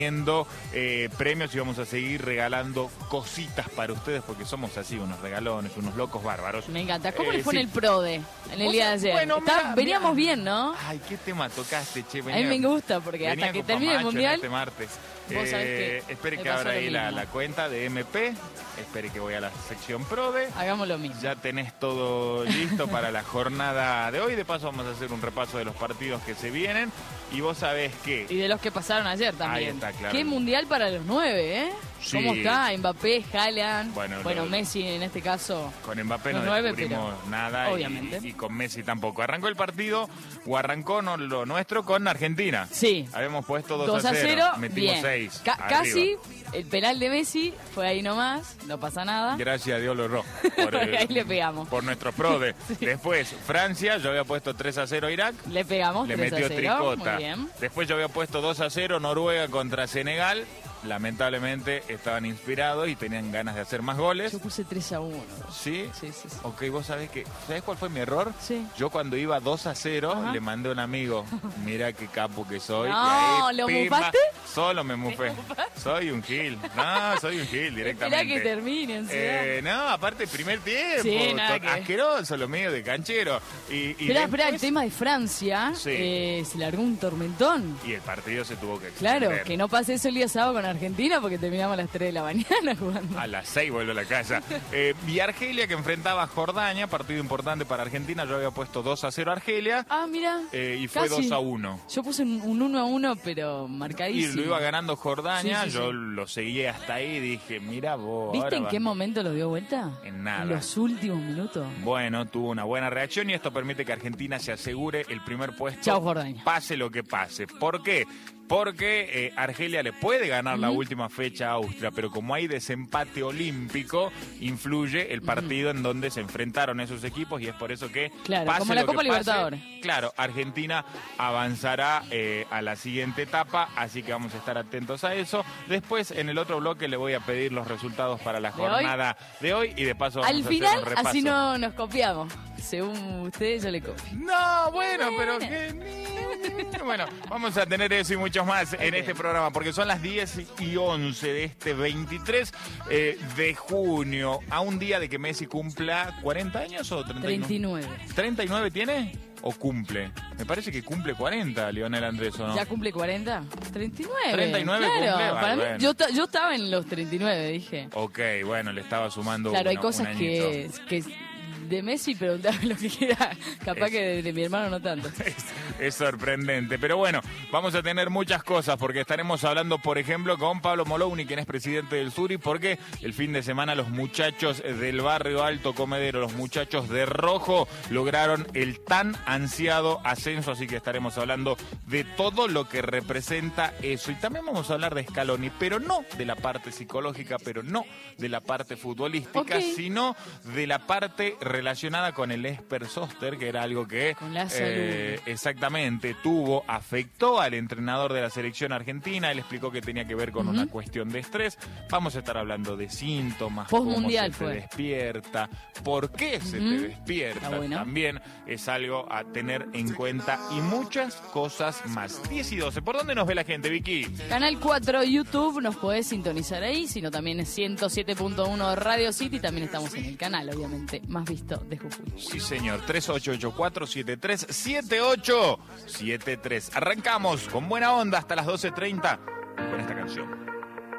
Premios y vamos a seguir regalando cositas para ustedes porque somos así, unos regalones, unos locos bárbaros. Me encanta. ¿Cómo le fue en el PRODE en el día de ayer? Bueno, veníamos bien, ¿no? Ay, qué tema tocaste, che. A mí me gusta porque hasta que termine el mundial. Este martes. Vos sabés que espere que abra ahí la cuenta de MP. Espere que voy a la sección PRODE. Hagamos lo mismo. Ya tenés todo listo para la jornada de hoy. De paso vamos a hacer un repaso de los partidos que se vienen. Y vos sabés que... Y de los que pasaron ayer también. Ahí está, claro. Qué mundial para los 9, ¿eh? Sí. ¿Cómo está? Mbappé, Haaland. Bueno, Messi en este caso. Con Mbappé no 9, descubrimos nada. Obviamente. Y con Messi tampoco. Arrancó el partido, o arrancó lo nuestro con Argentina. Sí. Habíamos puesto 2-0. Metimos bien. 6. Casi el penal de Messi fue ahí nomás. No pasa nada. Gracias a Dios lo erró. Ahí le pegamos. Por nuestro PRODE. Sí. Después, Francia, yo había puesto 3-0 a Irak. Le pegamos. Le metió 3-0. tricota. Muy bien. Después yo había puesto 2-0 Noruega contra Senegal. Lamentablemente estaban inspirados y tenían ganas de hacer más goles. Yo puse 3-1. ¿Sí? Sí. Ok, vos sabés cuál fue mi error. Sí. Yo cuando iba 2-0 le mandé a un amigo, mira qué capo que soy. No, ahí, ¿lo pimba, mufaste? Solo me mufé. Soy un gil. No, soy un gil directamente. Esperá que termine, en no, aparte primer tiempo. Sí, asqueroso, lo medio de canchero. Espera, el tema de Francia se largó un tormentón. Y el partido se tuvo que extender. Claro, que no pase eso el día sábado con Argentina porque terminamos a las 3 de la mañana jugando. A las 6 vuelvo a la casa. Y Argelia que enfrentaba a Jordania, partido importante para Argentina. Yo había puesto 2-0 a Argelia. Ah, mira. Y fue 2-1. Yo puse un 1-1, pero marcadísimo. Y lo iba ganando Jordania. Sí. Yo lo seguí hasta ahí y dije, mira vos. ¿Viste en qué momento lo dio vuelta? En nada. En los últimos minutos. Bueno, tuvo una buena reacción y esto permite que Argentina se asegure el primer puesto. Chau, Jordania. Pase lo que pase. ¿Por qué? Porque Argelia le puede ganar la última fecha a Austria, pero como hay desempate olímpico, influye el partido en donde se enfrentaron esos equipos y es por eso que claro, como la Copa Libertadores. Claro, Argentina avanzará a la siguiente etapa, así que vamos a estar atentos a eso. Después, en el otro bloque, le voy a pedir los resultados para la jornada de hoy y de paso vamos al a final, hacer un repaso. así no nos copiamos. Según ustedes, yo le copio. No, bueno, pero que... Bueno, vamos a tener eso y mucho más en este programa, porque son las 10:11 de este 23 de junio, a un día de que Messi cumpla 40 años o 39. 39 tiene o cumple. Me parece que cumple 40, Lionel Andrés, ¿o no? ¿Ya cumple 40? 39. 39 claro, cumple. Para mí, bueno. yo estaba en los 39, dije. Ok, bueno, le estaba sumando. Claro, hay cosas que de Messi, preguntame lo que quiera. Capaz que de mi hermano no tanto. Es sorprendente. Pero bueno, vamos a tener muchas cosas porque estaremos hablando, por ejemplo, con Pablo Molouni, quien es presidente del Suri, porque el fin de semana los muchachos del barrio Alto Comedero, los muchachos de Rojo, lograron el tan ansiado ascenso. Así que estaremos hablando de todo lo que representa eso. Y también vamos a hablar de Scaloni, pero no de la parte psicológica, pero no de la parte futbolística, sino de la parte relacionada con el Esper Soster, que era algo que con la salud. Exactamente afectó al entrenador de la selección argentina. Él explicó que tenía que ver con una cuestión de estrés. Vamos a estar hablando de síntomas, cómo se te despierta, por qué se te despierta. También es algo a tener en cuenta y muchas cosas más. 10 y 12. ¿Por dónde nos ve la gente, Vicky? Canal 4 YouTube, nos podés sintonizar ahí, sino también es 107.1 Radio City. También estamos en el canal, obviamente, más visto de Jujuy. Sí, señor. 3884-737873. Arrancamos con buena onda hasta las 12:30 con esta canción.